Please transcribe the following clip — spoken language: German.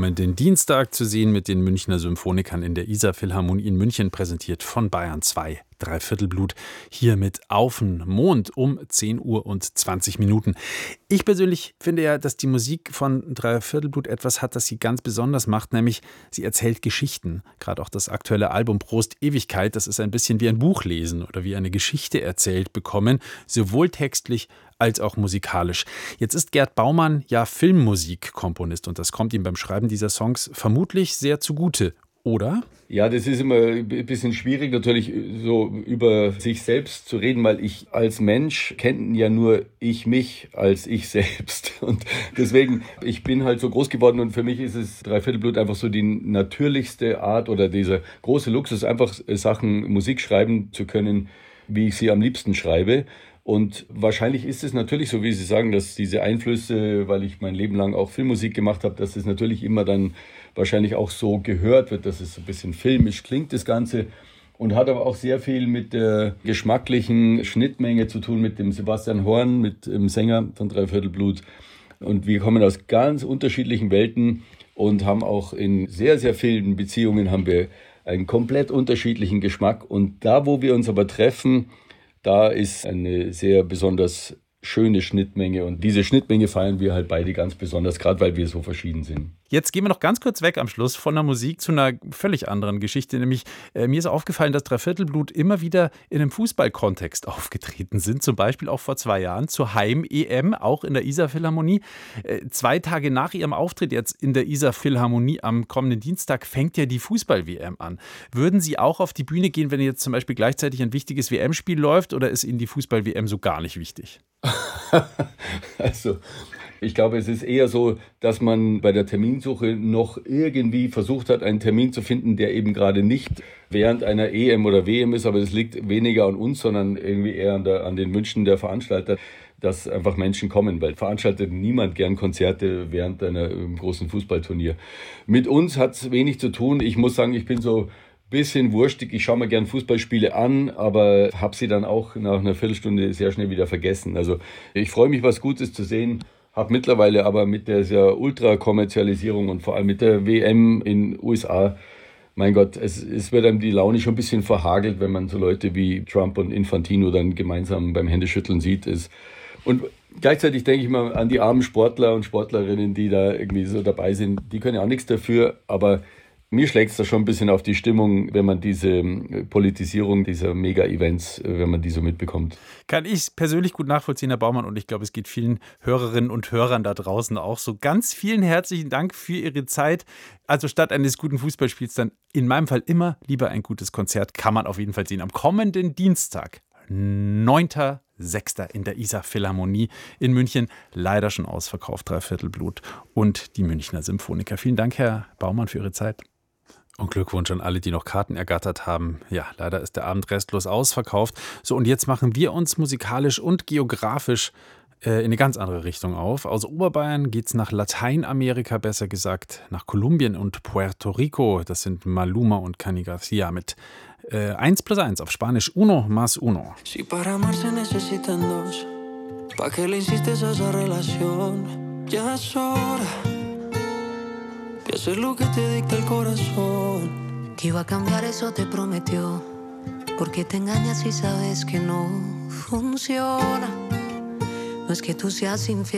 kommenden Dienstag zu sehen mit den Münchner Symphonikern in der Isar-Philharmonie in München, präsentiert von Bayern 2. Dreiviertelblut, hier mit Auf 'n Mond um 10:20 Uhr. Ich persönlich finde ja, dass die Musik von Dreiviertelblut etwas hat, das sie ganz besonders macht, nämlich sie erzählt Geschichten. Gerade auch das aktuelle Album Prost Ewigkeit, das ist ein bisschen wie ein Buch lesen oder wie eine Geschichte erzählt bekommen, sowohl textlich als auch musikalisch. Jetzt ist Gerd Baumann ja Filmmusikkomponist und das kommt ihm beim Schreiben dieser Songs vermutlich sehr zugute, oder? Ja, das ist immer ein bisschen schwierig, natürlich so über sich selbst zu reden, weil ich als Mensch kenne ja nur ich mich als ich selbst. Und deswegen, ich bin halt so groß geworden und für mich ist es Dreiviertelblut einfach so die natürlichste Art oder dieser große Luxus, einfach Sachen, Musik schreiben zu können, wie ich sie am liebsten schreibe. Und wahrscheinlich ist es natürlich so, wie Sie sagen, dass diese Einflüsse, weil ich mein Leben lang auch Filmmusik gemacht habe, dass es natürlich immer dann wahrscheinlich auch so gehört wird, dass es so ein bisschen filmisch klingt, das Ganze. Und hat aber auch sehr viel mit der geschmacklichen Schnittmenge zu tun, mit dem Sebastian Horn, mit dem Sänger von Dreiviertelblut. Und wir kommen aus ganz unterschiedlichen Welten und haben auch in sehr, sehr vielen Beziehungen haben wir einen komplett unterschiedlichen Geschmack. Und da, wo wir uns aber treffen, da ist eine sehr besonders schöne Schnittmenge und diese Schnittmenge feiern wir halt beide ganz besonders, gerade weil wir so verschieden sind. Jetzt gehen wir noch ganz kurz weg am Schluss von der Musik zu einer völlig anderen Geschichte, nämlich mir ist aufgefallen, dass Dreiviertelblut immer wieder in einem Fußballkontext aufgetreten sind, zum Beispiel auch vor 2 Jahren zur Heim-EM, auch in der Isar-Philharmonie. 2 Tage nach ihrem Auftritt jetzt in der Isar-Philharmonie am kommenden Dienstag fängt ja die Fußball-WM an. Würden Sie auch auf die Bühne gehen, wenn jetzt zum Beispiel gleichzeitig ein wichtiges WM-Spiel läuft, oder ist Ihnen die Fußball-WM so gar nicht wichtig? Also, ich glaube, es ist eher so, dass man bei der Terminsuche noch irgendwie versucht hat, einen Termin zu finden, der eben gerade nicht während einer EM oder WM ist, aber es liegt weniger an uns, sondern irgendwie eher an den Wünschen der Veranstalter, dass einfach Menschen kommen, weil veranstaltet niemand gern Konzerte während einer großen Fußballturnier. Mit uns hat es wenig zu tun. Ich muss sagen, ich bin so bisschen wurstig. Ich schaue mir gern Fußballspiele an, aber habe sie dann auch nach einer Viertelstunde sehr schnell wieder vergessen. Also ich freue mich, was Gutes zu sehen. Habe mittlerweile aber mit dieser Ultra-Kommerzialisierung und vor allem mit der WM in USA, mein Gott, es wird einem die Laune schon ein bisschen verhagelt, wenn man so Leute wie Trump und Infantino dann gemeinsam beim Händeschütteln sieht. Und gleichzeitig denke ich mal an die armen Sportler und Sportlerinnen, die da irgendwie so dabei sind. Die können ja auch nichts dafür, aber mir schlägt es da schon ein bisschen auf die Stimmung, wenn man diese Politisierung dieser Mega-Events, wenn man die so mitbekommt. Kann ich persönlich gut nachvollziehen, Herr Baumann, und ich glaube, es geht vielen Hörerinnen und Hörern da draußen auch so. Ganz vielen herzlichen Dank für Ihre Zeit. Also statt eines guten Fußballspiels dann in meinem Fall immer lieber ein gutes Konzert. Kann man auf jeden Fall sehen. Am kommenden Dienstag, 9.6. in der Isar-Philharmonie in München. Leider schon ausverkauft, Dreiviertelblut und die Münchner Symphoniker. Vielen Dank, Herr Baumann, für Ihre Zeit. Und Glückwunsch an alle, die noch Karten ergattert haben. Ja, leider ist der Abend restlos ausverkauft. So, und jetzt machen wir uns musikalisch und geografisch in eine ganz andere Richtung auf. Aus Oberbayern geht's nach Lateinamerika, besser gesagt nach Kolumbien und Puerto Rico. Das sind Maluma und Cani Garcia mit 1+1 auf Spanisch, uno más uno. Si para amar se necesitan dos, ¿pa' qué le insistes a esa relación? Ya es hora de hacer lo que te dicta el corazón. Que iba a cambiar, eso te prometió. Porque te engañas si sabes que no funciona. No es que tú seas infiel.